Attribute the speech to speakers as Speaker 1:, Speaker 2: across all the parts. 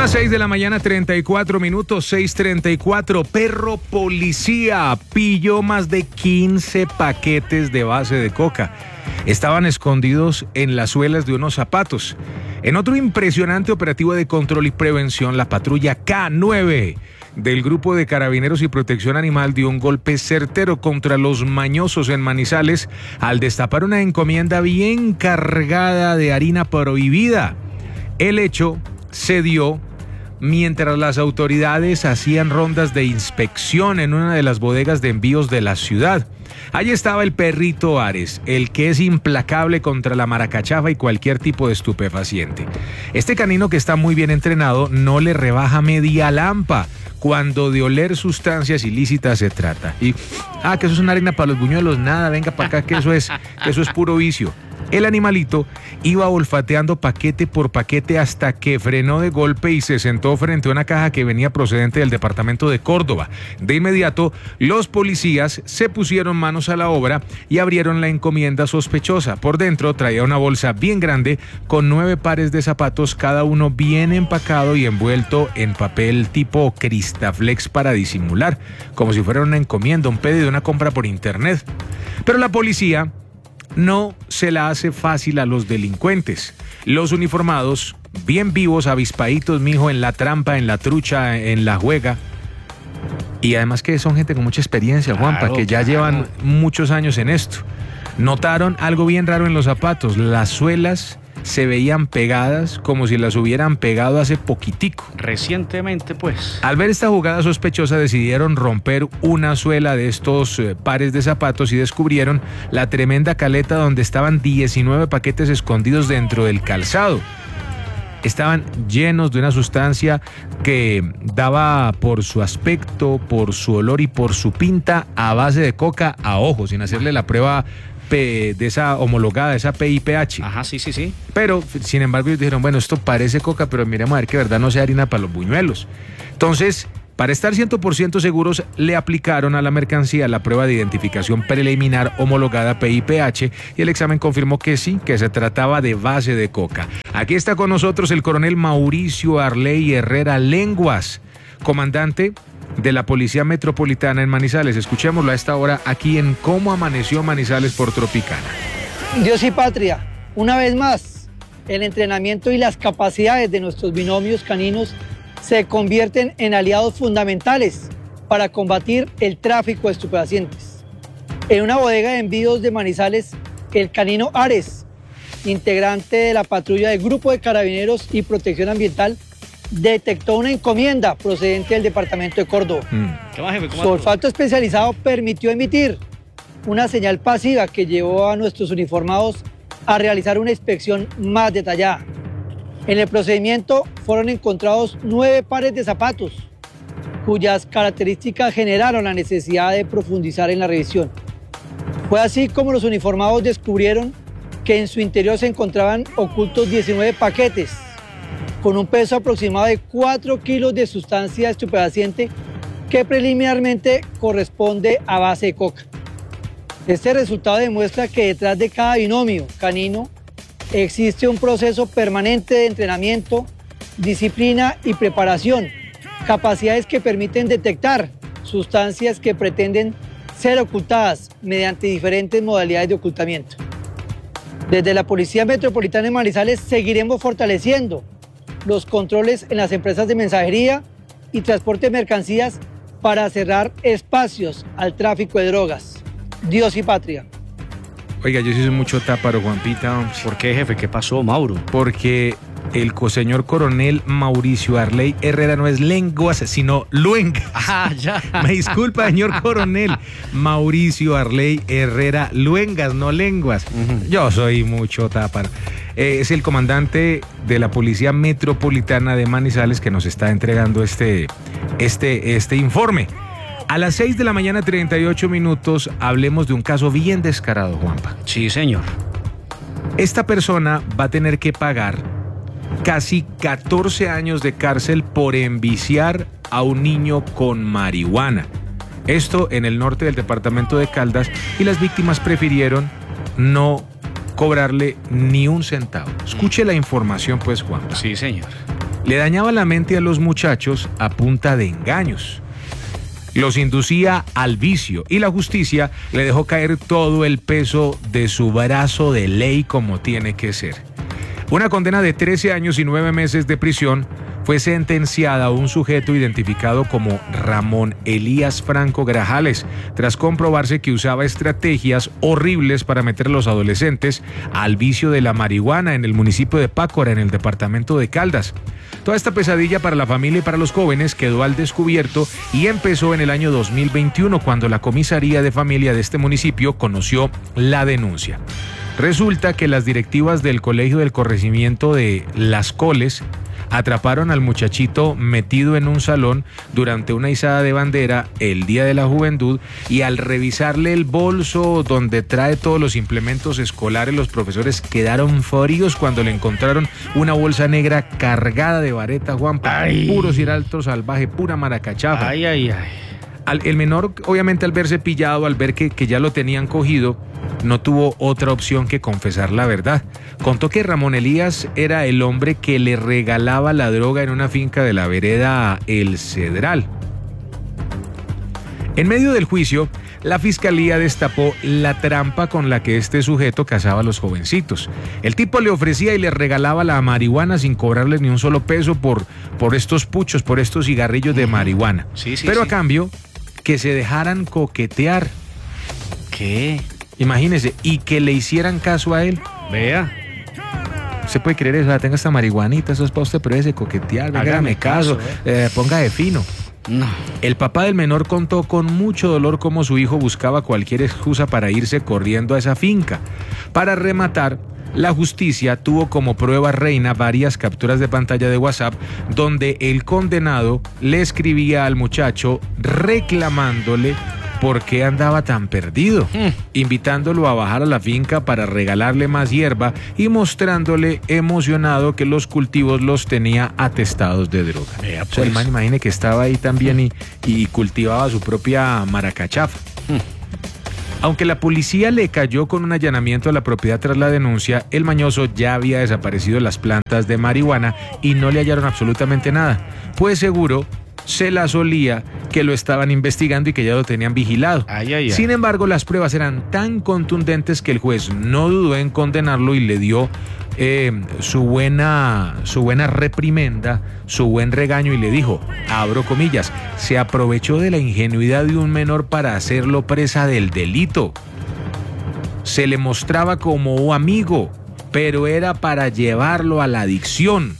Speaker 1: las 6 de la mañana, 34 minutos, 6:34. Perro policía pilló más de 15 paquetes de base de coca. Estaban escondidos en las suelas de unos zapatos. En otro impresionante operativo de control y prevención, la patrulla K9 del Grupo de Carabineros y Protección Animal dio un golpe certero contra los mañosos en Manizales al destapar una encomienda bien cargada de harina prohibida. El hecho se dio mientras las autoridades hacían rondas de inspección en una de las bodegas de envíos de la ciudad. Allí estaba el perrito Ares, el que es implacable contra la maracachafa y cualquier tipo de estupefaciente. Este canino, que está muy bien entrenado, no le rebaja media lampa cuando de oler sustancias ilícitas se trata. Y, que eso es una harina para los buñuelos, nada, venga para acá, que eso es puro vicio. El animalito iba olfateando paquete por paquete hasta que frenó de golpe y se sentó frente a una caja que venía procedente del departamento de Córdoba. De inmediato, los policías se pusieron manos a la obra y abrieron la encomienda sospechosa. Por dentro traía una bolsa bien grande con 9 pares de zapatos, cada uno bien empacado y envuelto en papel tipo Cristaflex para disimular, como si fuera una encomienda, un pedido de una compra por internet. Pero la policía no se la hace fácil a los delincuentes. Los uniformados, bien vivos, avispaditos, mijo, en la trampa, en la trucha, en la juega. Y además que son gente con mucha experiencia, Juanpa, que ya llevan muchos años en esto. Notaron algo bien raro en los zapatos. Las suelas se veían pegadas como si las hubieran pegado hace poquitico.
Speaker 2: Recientemente, pues.
Speaker 1: Al ver esta jugada sospechosa, decidieron romper una suela de estos pares de zapatos y descubrieron la tremenda caleta donde estaban 19 paquetes escondidos dentro del calzado. Estaban llenos de una sustancia que daba, por su aspecto, por su olor y por su pinta, a base de coca a ojo, sin hacerle la prueba de esa homologada, esa PIPH.
Speaker 2: Ajá, sí.
Speaker 1: Pero, sin embargo, ellos dijeron, bueno, esto parece coca, pero miremos a ver que de verdad no sea harina para los buñuelos. Entonces, para estar 100% seguros, le aplicaron a la mercancía la prueba de identificación preliminar homologada PIPH y el examen confirmó que sí, que se trataba de base de coca. Aquí está con nosotros el coronel Mauricio Arley Herrera Lenguas, comandante de la Policía Metropolitana en Manizales. Escuchémoslo a esta hora aquí en Cómo Amaneció Manizales por Tropicana.
Speaker 3: Dios y patria, una vez más, el entrenamiento y las capacidades de nuestros binomios caninos se convierten en aliados fundamentales para combatir el tráfico de estupefacientes. En una bodega de envíos de Manizales, el canino Ares, integrante de la patrulla del Grupo de Carabineros y Protección Ambiental, detectó una encomienda procedente del departamento de Córdoba. Su olfato especializado permitió emitir una señal pasiva que llevó a nuestros uniformados a realizar una inspección más detallada. En el procedimiento fueron encontrados 9 pares de zapatos, cuyas características generaron la necesidad de profundizar en la revisión. Fue así como los uniformados descubrieron que en su interior se encontraban ocultos 19 paquetes, con un peso aproximado de 4 kilos de sustancia estupefaciente que preliminarmente corresponde a base de coca. Este resultado demuestra que detrás de cada binomio canino existe un proceso permanente de entrenamiento, disciplina y preparación, capacidades que permiten detectar sustancias que pretenden ser ocultadas mediante diferentes modalidades de ocultamiento. Desde la Policía Metropolitana de Manizales seguiremos fortaleciendo los controles en las empresas de mensajería y transporte de mercancías para cerrar espacios al tráfico de drogas. Dios y patria.
Speaker 1: Oiga, yo sí soy mucho táparo, Juanpita.
Speaker 2: ¿Por qué, jefe? ¿Qué pasó, Mauro?
Speaker 1: Porque el señor coronel Mauricio Arley Herrera no es Lenguas, sino Luengas.
Speaker 2: Ya.
Speaker 1: Me disculpa, señor coronel Mauricio Arley Herrera Luengas, no Lenguas. Yo soy mucho táparo. Es el comandante de la Policía Metropolitana de Manizales que nos está entregando este informe. A las 6 de la mañana, 38 minutos, hablemos de un caso bien descarado, Juanpa.
Speaker 2: Sí, señor.
Speaker 1: Esta persona va a tener que pagar casi 14 años de cárcel por enviciar a un niño con marihuana. Esto en el norte del departamento de Caldas, y las víctimas prefirieron no cobrarle ni un centavo. Escuche la información, pues, Juan.
Speaker 2: Sí, señor.
Speaker 1: Le dañaba la mente a los muchachos a punta de engaños. Los inducía al vicio y la justicia le dejó caer todo el peso de su brazo de ley como tiene que ser. Una condena de 13 años y 9 meses de prisión fue sentenciada a un sujeto identificado como Ramón Elías Franco Grajales, tras comprobarse que usaba estrategias horribles para meter a los adolescentes al vicio de la marihuana en el municipio de Pácora, en el departamento de Caldas. Toda esta pesadilla para la familia y para los jóvenes quedó al descubierto y empezó en el año 2021, cuando la comisaría de familia de este municipio conoció la denuncia. Resulta que las directivas del Colegio del Corregimiento de Las Coles atraparon al muchachito metido en un salón durante una izada de bandera el Día de la Juventud, y al revisarle el bolso donde trae todos los implementos escolares, los profesores quedaron fríos cuando le encontraron una bolsa negra cargada de vareta, Juanpa, puro ciralto salvaje, pura maracachafa.
Speaker 2: Ay, ay, ay.
Speaker 1: El menor, obviamente, al verse pillado, al ver que ya lo tenían cogido, no tuvo otra opción que confesar la verdad. Contó que Ramón Elías era el hombre que le regalaba la droga en una finca de la vereda El Cedral. En medio del juicio, la fiscalía destapó la trampa con la que este sujeto cazaba a los jovencitos. El tipo le ofrecía y le regalaba la marihuana sin cobrarles ni un solo peso por estos puchos, por estos cigarrillos de marihuana.
Speaker 2: Sí, sí,
Speaker 1: Pero
Speaker 2: sí.
Speaker 1: a cambio, que se dejaran coquetear.
Speaker 2: ¿Qué?
Speaker 1: Imagínese, y que le hicieran caso a él.
Speaker 2: Vea.
Speaker 1: ¿Se puede creer eso? Tenga esta marihuanita, eso es para usted, pero ese coquetear, venga,
Speaker 2: Hágame
Speaker 1: hágame caso, ponga de fino.
Speaker 2: No.
Speaker 1: El papá del menor contó con mucho dolor cómo su hijo buscaba cualquier excusa para irse corriendo a esa finca. Para rematar, la justicia tuvo como prueba reina varias capturas de pantalla de WhatsApp donde el condenado le escribía al muchacho reclamándole por qué andaba tan perdido, invitándolo a bajar a la finca para regalarle más hierba y mostrándole emocionado que los cultivos los tenía atestados de droga.
Speaker 2: Vea,
Speaker 1: O sea, el
Speaker 2: pues.
Speaker 1: man, imagine que estaba ahí también y cultivaba su propia maracachafa. Aunque la policía le cayó con un allanamiento a la propiedad tras la denuncia, el mañoso ya había desaparecido las plantas de marihuana y no le hallaron absolutamente nada. Pues seguro se las olía que lo estaban investigando y que ya lo tenían vigilado.
Speaker 2: Ay, ay, ay.
Speaker 1: Sin embargo, las pruebas eran tan contundentes que el juez no dudó en condenarlo y le dio su buena reprimenda, su buen regaño, y le dijo, abro comillas, se aprovechó de la ingenuidad de un menor para hacerlo presa del delito. Se le mostraba como amigo, pero era para llevarlo a la adicción.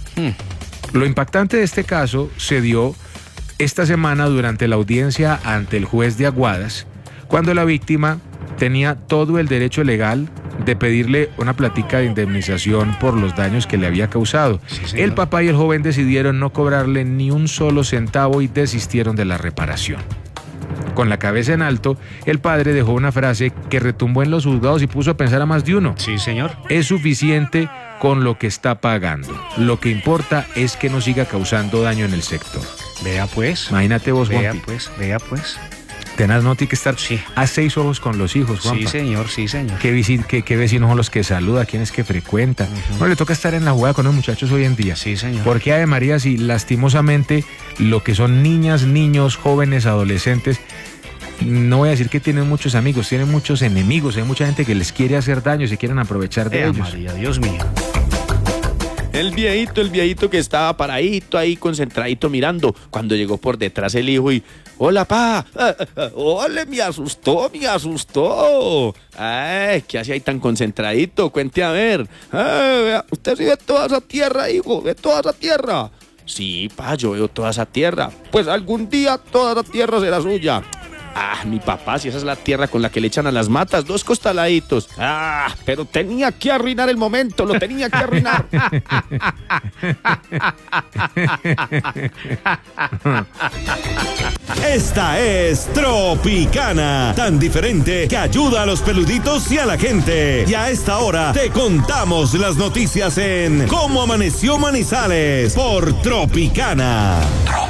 Speaker 1: Lo impactante de este caso se dio esta semana durante la audiencia ante el juez de Aguadas, cuando la víctima tenía todo el derecho legal de pedirle una platica de indemnización por los daños que le había causado.
Speaker 2: Sí, señor.
Speaker 1: El papá y el joven decidieron no cobrarle ni un solo centavo y desistieron de la reparación. Con la cabeza en alto, el padre dejó una frase que retumbó en los juzgados y puso a pensar a más de uno.
Speaker 2: Sí, señor.
Speaker 1: Es suficiente con lo que está pagando. Lo que importa es que no siga causando daño en el sector.
Speaker 2: Vea pues.
Speaker 1: Imagínate vos,
Speaker 2: Vea
Speaker 1: Juanpi.
Speaker 2: pues, vea pues.
Speaker 1: Tenaz, no tiene que estar
Speaker 2: Sí.
Speaker 1: a 6 ojos con los hijos, Juanpa.
Speaker 2: Sí, señor, sí, señor.
Speaker 1: ¿Qué vecinos son los que saluda? ¿Quiénes que frecuenta? No le toca estar en la jugada con los muchachos hoy en día.
Speaker 2: Sí, señor.
Speaker 1: Porque, Ave María, si lastimosamente lo que son niñas, niños, jóvenes, adolescentes, no voy a decir que tienen muchos amigos, tienen muchos enemigos, hay mucha gente que les quiere hacer daño y se quieren aprovechar de ellos.
Speaker 2: María, Dios mío.
Speaker 4: El viejito que estaba paradito ahí, concentradito mirando, cuando llegó por detrás el hijo y... ¡Hola, pa! ¡Ole, me asustó! ¡Ay, qué hace ahí tan concentradito! Cuente a ver. Vea, ¿usted sí ve toda esa tierra, hijo? ¿Ve toda esa tierra? Sí, pa, yo veo toda esa tierra. Pues algún día toda esa tierra será suya. Ah, mi papá, si esa es la tierra con la que le echan a las matas, 2 costaladitos. Ah, pero tenía que arruinar el momento, lo tenía que arruinar.
Speaker 5: Esta es Tropicana, tan diferente que ayuda a los peluditos y a la gente. Y a esta hora te contamos las noticias en Cómo Amaneció Manizales por Tropicana.